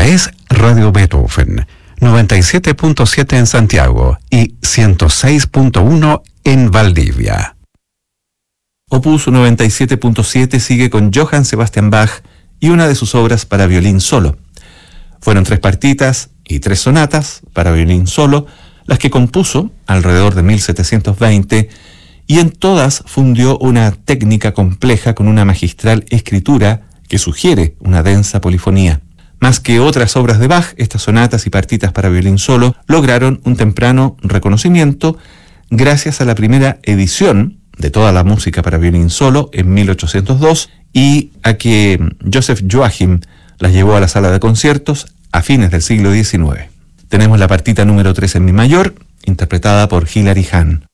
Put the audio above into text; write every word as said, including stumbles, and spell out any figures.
Esta es Radio Beethoven, noventa y siete punto siete en Santiago y ciento seis punto uno en Valdivia. Opus noventa y siete punto siete sigue con Johann Sebastian Bach y una de sus obras para violín solo. Fueron tres partitas y tres sonatas para violín solo, las que compuso alrededor de mil setecientos veinte, y en todas fundió una técnica compleja con una magistral escritura que sugiere una densa polifonía. Más que otras obras de Bach, estas sonatas y partitas para violín solo lograron un temprano reconocimiento gracias a la primera edición de toda la música para violín solo en mil ochocientos dos y a que Joseph Joachim las llevó a la sala de conciertos a fines del siglo diecinueve. Tenemos la partita número tres en mi mayor, interpretada por Hilary Hahn.